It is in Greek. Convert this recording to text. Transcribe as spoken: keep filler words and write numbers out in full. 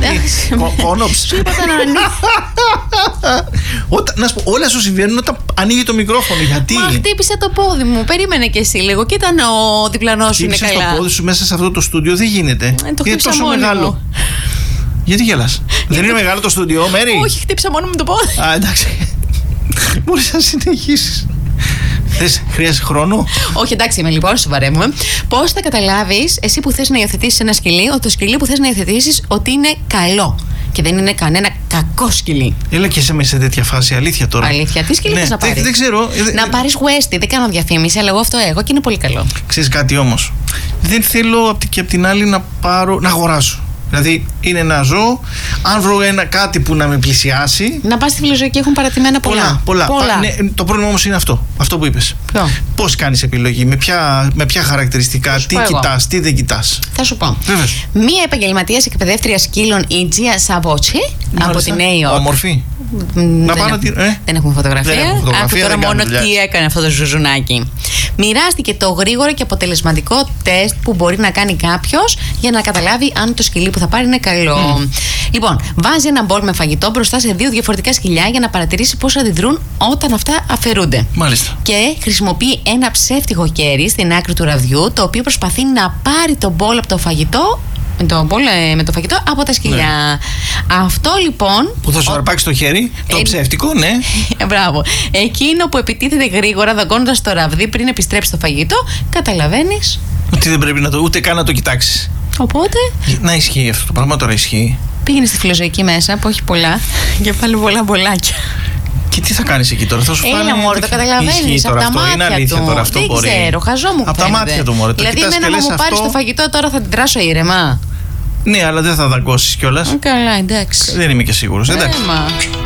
Κόνοψ. Σου είπα να ανοίγει. Να σου πω, όλα σου συμβαίνουν όταν ανοίγει το μικρόφωνο. Γιατί? Μα χτύπησε το πόδι μου. Περίμενε κι εσύ λίγο. Και ήταν ο διπλανός σου είναι καλά. Χτύπησε το πόδι σου μέσα σε αυτό το στούντιο, δεν γίνεται. Ε, το είναι τόσο μεγάλο. Γιατί γελάς? Δεν είναι μεγάλο το στούντιο, Μέρη? Όχι, χτύπησα μόνο με το πόδι. Α, εντάξει. Μπορείς να συνεχίσεις. Θες, χρειάζεται χρόνο? Όχι, εντάξει, είμαι λοιπόν, σοβαρεύουμε. Πώς θα καταλάβεις, εσύ που θες να υιοθετήσεις ένα σκυλί, ότι το σκυλί που θες να υιοθετήσεις ότι είναι καλό και δεν είναι κανένα κακό σκυλί? Έλα και είσαι μέσα σε τέτοια φάση, αλήθεια τώρα. Αλήθεια, τι σκυλί ναι, θες να πάρεις? Δεν, δεν ξέρω. Να πάρεις Westie, δεν κάνω διαφήμιση, αλλά εγώ αυτό έχω και είναι πολύ καλό. Ξέρεις κάτι όμως? Δεν θέλω και απ' την άλλη να πάρω, να αγοράσω. Δηλαδή είναι ένα ζώο, αν βρω ένα κάτι που να με πλησιάσει. Να πας στη φιλοζωική, έχουν παρατημένα πολλά. Πολλά. πολλά. πολλά. Ναι, το πρόβλημα όμως είναι αυτό. Αυτό που είπες. Ποιο? Πώς κάνεις επιλογή, με ποια, με ποια χαρακτηριστικά, τι κοιτάς, τι δεν κοιτάς? Θα σου πω. Βέβαιως. Μία επαγγελματίας εκπαιδεύτρια σκύλων, η Τζία Σαβότσι, από τη Νέα Υόρκη. Όμορφη. Να πάω δεν, ε? δεν έχουμε φωτογραφία. Δεν έχουμε φωτογραφία. Άκου τώρα μόνο δουλειά. τι έκανε αυτό το ζουζουνάκι. Μοιράστηκε το γρήγορο και αποτελεσματικό τεστ που μπορεί να κάνει κάποιος για να καταλάβει αν το σκυλί που θα πάρει είναι καλό. Mm. Λοιπόν, βάζει ένα μπολ με φαγητό μπροστά σε δύο διαφορετικά σκυλιά για να παρατηρήσει πώς αντιδρούν όταν αυτά αφαιρούνται. Μάλιστα. Και χρησιμοποιεί ένα ψεύτικο χέρι στην άκρη του ραβδιού, το οποίο προσπαθεί να πάρει το μπολ από το φαγητό. Με το, μπολ, με το φαγητό από τα σκυλιά. Ναι. Αυτό λοιπόν. Που θα σου αρπάξει το χέρι, το ε, ψεύτικο, ναι. Μπράβο. Εκείνο που επιτίθεται γρήγορα, δαγκώνοντας το ραβδί πριν επιστρέψει το φαγητό, καταλαβαίνεις ότι δεν πρέπει να το, ούτε καν να το κοιτάξεις. Οπότε. Να ισχύει αυτό το πράγμα, τώρα ισχύει. Πήγαινε στη φιλοζωική μέσα που έχει πολλά και πάλι πολλά μπολάκια. Και τι θα κάνεις εκεί τώρα, θα σου φάνει? Έλα μωρέ, το καταλαβαίνεις από τα μάτια είναι αλήθεια του. Τώρα, αυτό δεν μπορεί. ξέρω, χαζό μου από τα μάτια του μωρέ. Δηλαδή εμένα να μου αυτό... πάρεις το φαγητό τώρα θα την τράσω ήρεμα. Ναι, αλλά δεν θα δαγκώσεις κιόλας. Καλά, εντάξει. Δεν είμαι και σίγουρος. Εντάξει. Έμα.